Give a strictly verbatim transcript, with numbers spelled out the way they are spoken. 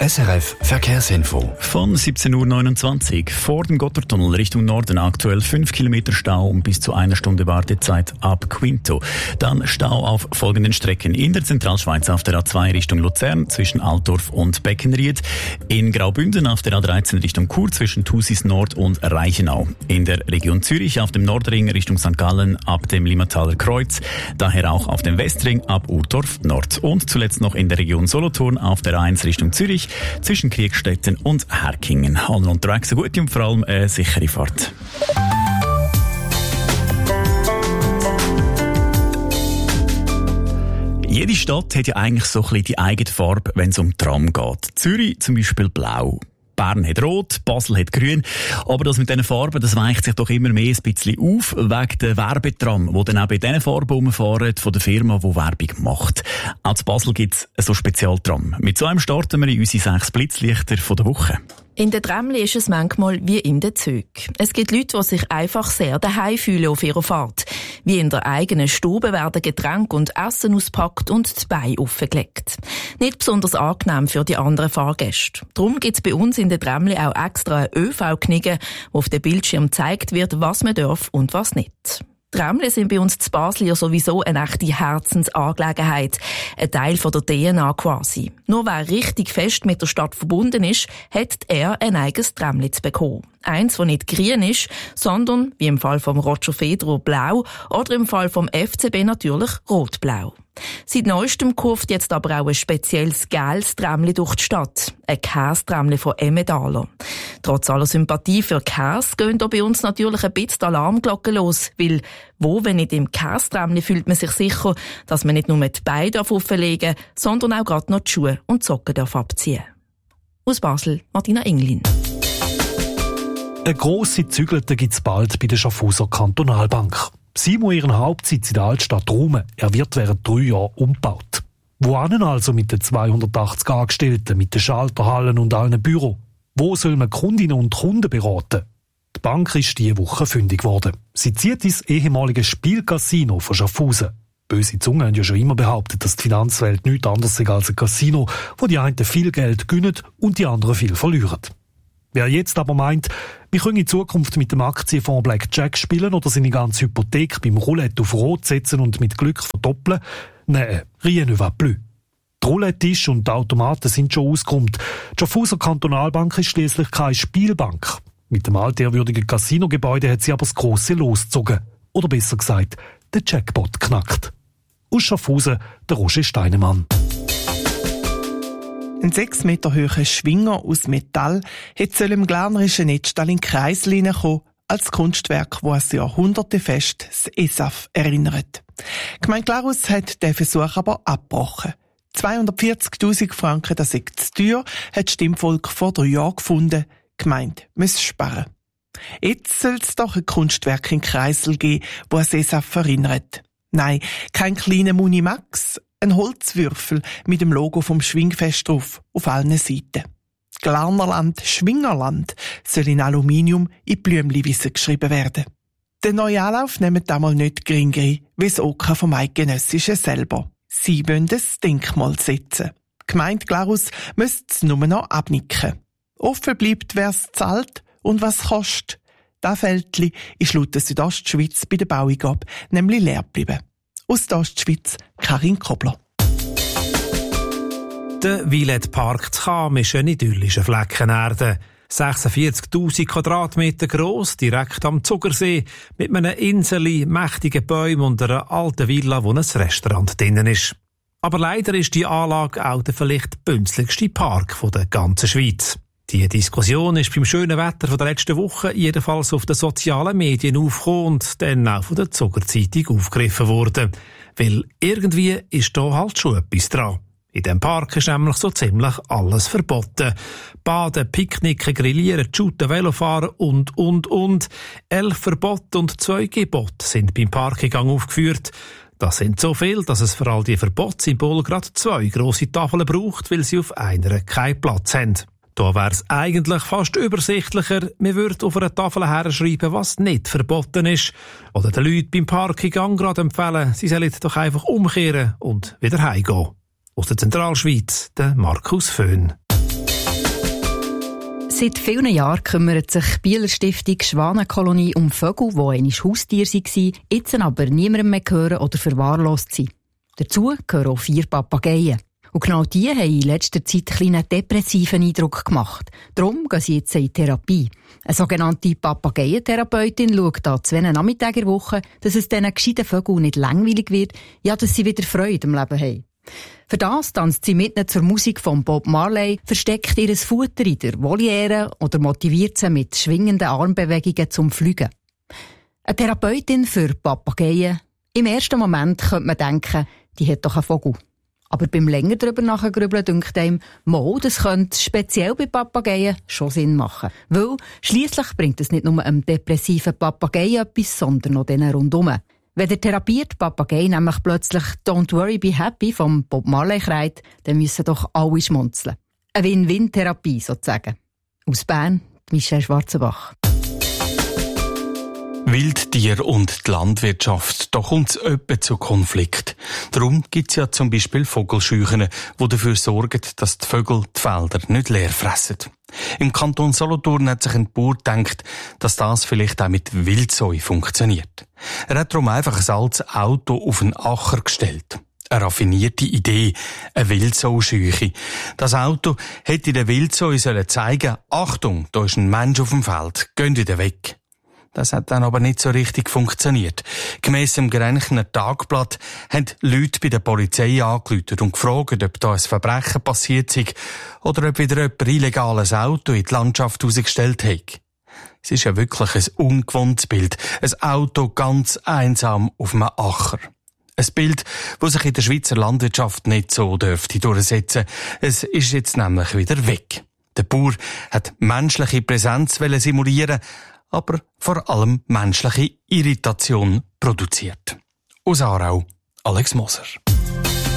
S R F Verkehrsinfo. Von siebzehn Uhr neunundzwanzig vor dem Gotthardtunnel Richtung Norden aktuell fünf Kilometer Stau und bis zu einer Stunde Wartezeit ab Quinto. Dann Stau auf folgenden Strecken. In der Zentralschweiz auf der A zwei Richtung Luzern zwischen Altdorf und Beckenried. In Graubünden auf der A dreizehn Richtung Chur zwischen Thusis Nord und Reichenau. In der Region Zürich auf dem Nordring Richtung Sankt Gallen ab dem Limmataler Kreuz. Daher auch auf dem Westring ab Uerdorf Nord. Und zuletzt noch in der Region Solothurn auf der A eins Richtung Zürich zwischen Kriegstetten und Herkingen. Allen unterwegs eine gute und vor allem eine sichere Fahrt. Jede Stadt hat ja eigentlich so ein bisschen die eigene Farbe, wenn es um Tram geht. Zürich zum Beispiel blau. Bern hat rot, Basel hat grün. Aber das mit diesen Farben, das weicht sich doch immer mehr ein bisschen auf, wegen der Werbetram, die dann auch bei diesen Farben rumfahren, von der Firma, die Werbung macht. Auch in Basel gibt es so Spezialtram. Mit so einem starten wir in unsere sechs Blitzlichter von der Woche. In den Tramli ist es manchmal wie in den Zügen. Es gibt Leute, die sich einfach sehr daheim fühlen auf ihrer Fahrt. Wie in der eigenen Stube werden Getränke und Essen auspackt und die Beine aufgelegt. Nicht besonders angenehm für die anderen Fahrgäste. Darum gibt es bei uns in den Tramli auch extra eine ÖV-Knigge, wo auf dem Bildschirm gezeigt wird, was man darf und was nicht. Tramli sind bei uns in Basel ja sowieso eine echte Herzensangelegenheit. Ein Teil von der D N A quasi. Nur wer richtig fest mit der Stadt verbunden ist, hat er ein eigenes Tramli zu bekommen. Eins, das nicht grün ist, sondern, wie im Fall von Roger Federer, blau oder im Fall vom F C B natürlich rot-blau. Seit neuestem kurft jetzt aber auch ein spezielles gelbes Tramli durch die Stadt. Ein Käse-Tramli von Emmentaler. Trotz aller Sympathie für Käse gehen da bei uns natürlich ein bisschen die Alarmglocken los, weil wo, wenn nicht im Käse-Tramli, fühlt man sich sicher, dass man nicht nur die Beine auflegen darf, sondern auch gerade noch die Schuhe und die Socken darf abziehen. Aus Basel, Martina Englin. Eine grosse Zügelte gibt es bald bei der Schaffhauser Kantonalbank. Sie muss ihren Hauptsitz in der Altstadt räumen. Er wird während drei Jahren umgebaut. Wohin also mit den zweihundertachtzig Angestellten, mit den Schalterhallen und allen Büros? Wo soll man Kundinnen und Kunden beraten? Die Bank ist diese Woche fündig geworden. Sie zieht ins ehemalige Spielcasino von Schaffhausen. Böse Zungen haben ja schon immer behauptet, dass die Finanzwelt nichts anderes ist als ein Casino, wo die einen viel Geld gewinnen und die anderen viel verlieren. Wer jetzt aber meint, wir können in Zukunft mit dem Aktienfonds Blackjack spielen oder seine ganze Hypothek beim Roulette auf Rot setzen und mit Glück verdoppeln, nein, rien ne va plus. Die Roulette-Tisch und die Automaten sind schon ausgeräumt. Die Schaffhauser Kantonalbank ist schliesslich keine Spielbank. Mit dem altehrwürdigen Casinogebäude hat sie aber das grosse Los gezogen. Oder besser gesagt, der Jackpot knackt. Aus Schaffhausen, der Roger Steinemann. Ein sechs Meter hoher Schwinger aus Metall soll im glarnerischen Netzstall in Kreisel hineinkommen, als Kunstwerk, das an Jahrhunderte fest das E S A F erinnert. Die Gemeinde Glarus hat den Versuch aber abgebrochen. zweihundertvierzigtausend Franken, das ist zu teuer, hat das Stimmvolk vor drei Jahren gefunden. Die Gemeinde muss sparen. Jetzt soll es doch ein Kunstwerk in Kreisel geben, das an das E S A F erinnert. Nein, kein kleiner Munimax, ein Holzwürfel mit dem Logo vom Schwingfest drauf, auf allen Seiten. Glarnerland, Schwingerland soll in Aluminium in Blümliwissen geschrieben werden. Den neuen Anlauf nehmen damals nicht geringer ein, wie das O K vom Eidgenössischen selber. Sie wollen das Denkmal setzen. Die Gemeinde Glarus müsste es nur noch abnicken. Offen bleibt, wer es zahlt und was kostet. Das Feldli ist laut der Südostschweiz bei der Baueingabe nämlich leer geblieben. Aus der Ostschweiz, Karin Kobler. Der Villette Park zu Cham ist ein idyllischer Flecken Erde. sechsundvierzigtausend Quadratmeter gross, direkt am Zugersee, mit einem Inseli, mächtigen Bäumen und einer alten Villa, wo ein Restaurant drinnen ist. Aber leider ist die Anlage auch der vielleicht bünzligste Park der ganzen Schweiz. Die Diskussion ist beim schönen Wetter von der letzten Woche jedenfalls auf den sozialen Medien aufgekommen und dann auch von der Zuckerzeitung aufgegriffen worden. Weil irgendwie ist da halt schon etwas dran. In diesem Park ist nämlich so ziemlich alles verboten. Baden, Picknicken, Grillieren, Shooten, Velofahren und, und, und. Elf Verbote und zwei Gebote sind beim Parkeingang aufgeführt. Das sind so viel, dass es für all die Verbotssymbole gerade zwei grosse Tafeln braucht, weil sie auf einer keinen Platz haben. Da wäre es eigentlich fast übersichtlicher, man würde auf einer Tafel herschreiben, was nicht verboten ist. Oder den Leuten beim Parkeingang gerade empfehlen, sie sollen doch einfach umkehren und wieder heimgehen. Aus der Zentralschweiz, der Markus Föhn. Seit vielen Jahren kümmert sich die Bieler Stiftung Schwanenkolonie um Vögel, die einmal Haustiere waren, jetzt aber niemandem mehr gehören oder verwahrlost sind. Dazu gehören auch vier Papageien. Und genau die haben in letzter Zeit einen kleinen depressiven Eindruck gemacht. Darum gehen sie jetzt in Therapie. Eine sogenannte Papageientherapeutin schaut da zwei Nachmittage in der Woche, dass es diesen gescheiten Vögeln nicht langweilig wird, ja, dass sie wieder Freude im Leben haben. Für das tanzt sie mitten zur Musik von Bob Marley, versteckt ihr Futter in der Voliere oder motiviert sie mit schwingenden Armbewegungen zum Fliegen. Eine Therapeutin für Papageien. Im ersten Moment könnte man denken, die hat doch einen Vogel. Aber beim länger darüber nachgrübeln denkt einem, mal, das könnte speziell bei Papageien schon Sinn machen. Weil schliesslich bringt es nicht nur einem depressiven Papageien etwas, sondern auch denen rundum. Wenn der therapierte Papagei nämlich plötzlich «Don't worry, be happy» vom Bob Marley kreit, dann müssen doch alle schmunzeln. Eine Win-Win-Therapie sozusagen. Aus Bern, Michelle Schwarzenbach. Wildtier und die Landwirtschaft, da kommt es öppe zu Konflikt. Darum gibt es ja zum Beispiel Vogelscheuchen, die dafür sorgen, dass die Vögel die Felder nicht leer fressen. Im Kanton Solothurn hat sich ein Bauer gedacht, dass das vielleicht auch mit Wildsau funktioniert. Er hat darum einfach ein altes Auto auf einen Acher gestellt. Eine raffinierte Idee, eine Wildsau-Scheuche. Das Auto hätte der Wildsau sollen zeigen, Achtung, da ist ein Mensch auf dem Feld, geht wieder weg. Das hat dann aber nicht so richtig funktioniert. Gemäss dem Grenchner Tagblatt haben Leute bei der Polizei angerufen und gefragt, ob da ein Verbrechen passiert sei oder ob wieder jemand illegales Auto in die Landschaft rausgestellt hat. Es ist ja wirklich ein ungewohntes Bild. Ein Auto ganz einsam auf einem Acher. Ein Bild, das sich in der Schweizer Landwirtschaft nicht so dürfte durchsetzen. Es ist jetzt nämlich wieder weg. Der Bauer hat menschliche Präsenz simulieren, aber vor allem menschliche Irritation produziert. Aus Aarau, Alex Moser.